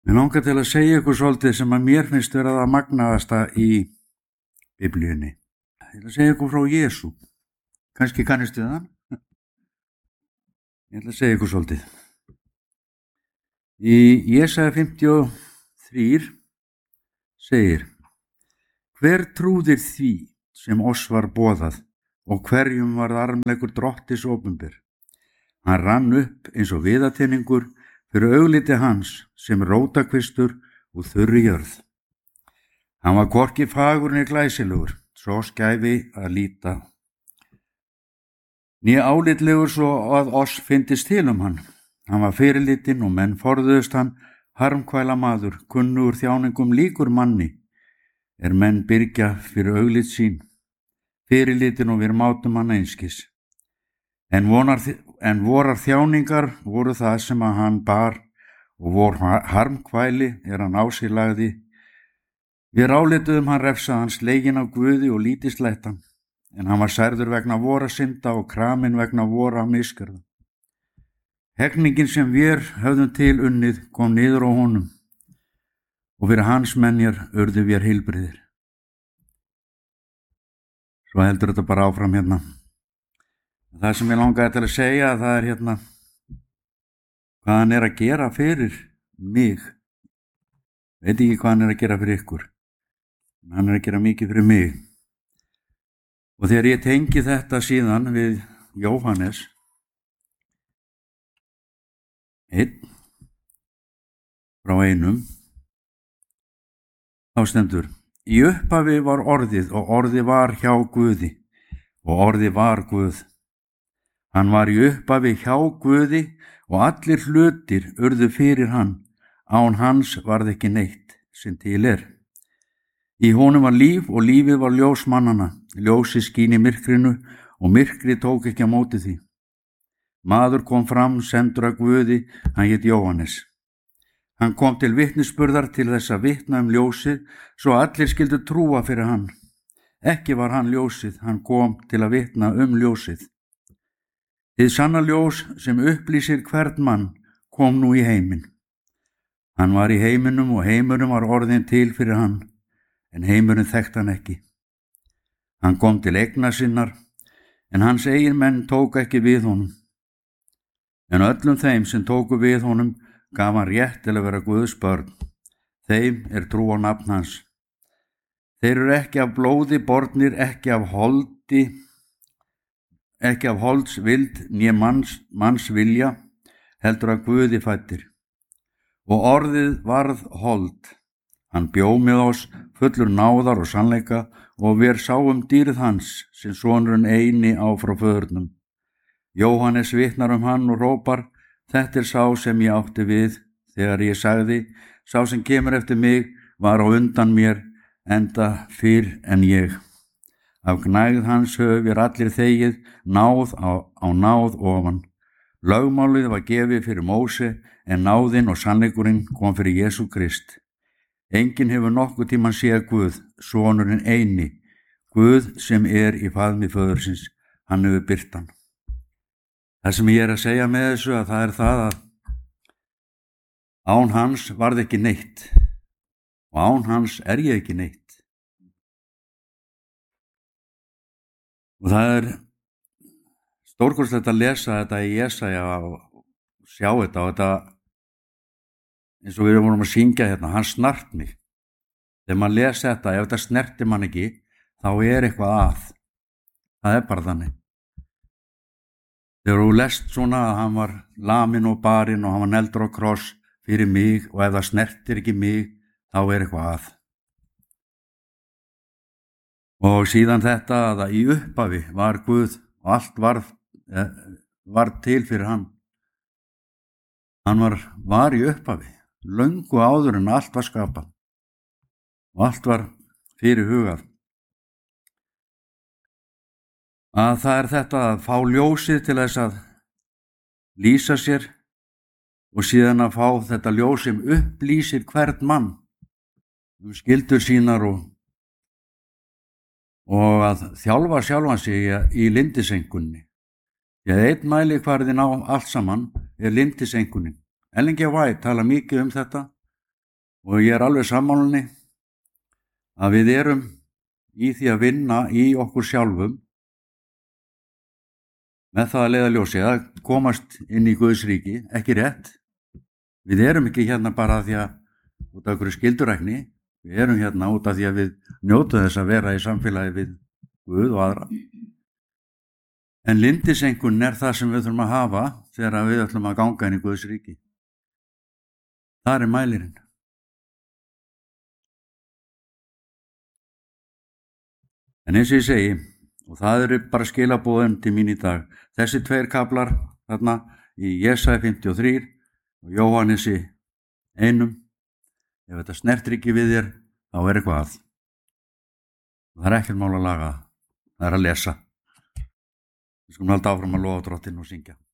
Mér langar til að segja ykkur svolítið sem að mér finnst vera það magnaðasta í Biblíunni. Ég ætla að segja ykkur frá Jesú. Kannski kannistu það? Ég ætla að segja ykkur svolítið. Í Jesaja 53 segir: Hver trúðir því sem oss var boðað og hverjum varð armleikur Drottis opinber? Hann rann upp eins og viðatinningur fyrir augliti hans sem rótakvistur og þurri jörð. Hann var hvorki fagur né glæsilegur, svo skæfi að líta, né álitlegur svo að oss fyndist til hann. Hann var fyrirlitinn og menn forðuðust hann, harmkvæla maður, kunnugur þjáningum, líkur manni, menn byrgja fyrir auglit sín, fyrirlitinn og við mátum hann einskis. En vorar þjáningar voru það sem að hann bar, og vor harmkvæli hann á sig lagði. Við álituðum hann refsaðan, sleginn af Guði og lítislættan, en hann var særður vegna vora synda og kraminn vegna vora misgjörða. Hegningin sem við höfðum til unnið kom niður á honum, og fyrir hans menjar urðu við heilbrigðir. Svo heldur þetta bara áfram hérna. Það sem ég langaði til að segja, það er hérna hvað hann að gera fyrir mig. Veit ekki hvað hann að gera fyrir ykkur. Hann að gera mikið fyrir mig. Og þegar ég tengi þetta síðan við Jóhannes 1 frá 1, þá stendur: Í upphafi var orðið og orðið var hjá Guði og orðið var Guð. Hann var í upphafi hjá Guði og allir hlutir urðu fyrir hann. Án hans varð ekki neitt sem til er. Í honum var líf og lífið var ljós mannanna. Ljósið skín í myrkrinu og myrkrið tók ekki á móti því. Maður kom fram, sendur af Guði, hann hét Jóhannes. Hann kom til vitnisburðar til þess að vitna ljósið, svo allir skyldu trúa fyrir hann. Ekki var hann ljósið, hann kom til að vitna ljósið. Hið sanna ljós sem upplýsir hvern mann kom nú í heiminn. Hann var í heiminum og heimurinn var orðinn til fyrir hann, en heimurinn þekkti hann ekki. Hann kom til eigna sinnar, en hans eigin menn tók ekki við honum. En öllum þeim sem tóku við honum gaf hann rétt til að vera Guðs börn. Þeim er trú á nafn hans. Þeir eru ekki af blóði bornir, ekki af holds vild né manns vilja, heldur að Guði fæddir. Og orðið varð hold. Hann bjó með oss fullur náðar og sannleika, og við sáum dýrð hans sem sonurinn eini á frá föðurnum. Jóhannes vitnar hann og rópar: Þetta er sá sem ég átti við þegar ég sagði: Sá sem kemur eftir mig var á undan mér, enda fyrr en ég. Af gnægð hans höfum við allir þegið, náð á náð ofan. Lögmálið var gefið fyrir Móse, en náðin og sannleikurinn kom fyrir Jesú Krist. Enginn hefur nokkuð tímann séð Guð, sonurinn eini, Guð sem er í faðmi föðursins, hann hefur birt hann. Það sem ég að segja með þessu, að það er það að án hans varð ekki neitt, og án hans er ég ekki neitt. Og það er stórkostlegt að lesa þetta í Jesaja og sjá þetta, og þetta eins og við vorum að syngja hérna, hann snart mig. Þegar maður lesa þetta, ef þetta snerti mann ekki, þá er eitthvað að. Það er bara þannig. Þegar þú lest svona að hann var laminn og barinn og hann var negldur á kross fyrir mig, og ef það snertir ekki mig, þá er eitthvað að. Og síðan þetta að í upphafi var Guð og allt var til fyrir hann. Hann var í upphafi, löngu áður en allt var skapað og allt var fyrir hugað. Að það er þetta að fá ljósið til þess að lýsa sér, og síðan að fá þetta ljós sem upplýsir hvern mann skyldur sínar, og að þjálfa sjálfan sig í lindisengunni. Því að einn mælikvarðinn á allt saman er lindisengunin. Ellen G. White tala mikið þetta, Og ég alveg sammálinni að við erum í því að vinna í okkur sjálfum með það að leiðarljósi að komast inn í Guðs ríki, ekki rétt. Við erum ekki hérna bara því að út af einhverju skyldurækni, við erum hérna út af því að við njótum þess að vera í samfélagi við Guð og aðra. En lyndiseinkunn það sem við þurfum að hafa þegar við ætlum að ganga inn í Guðs ríki. Það mælirinn. En eins og ég segi, og það eru bara skilaboðin til mín í dag, þessi 2 kaflar þarna í Jesaja 53 og Jóhannesi 1, ef þetta snertir ekki við þér, þá eitthvað að. Það ekkert mál að laga, það að lesa. Við skulum halda áfram að lofa Drottinn og syngja.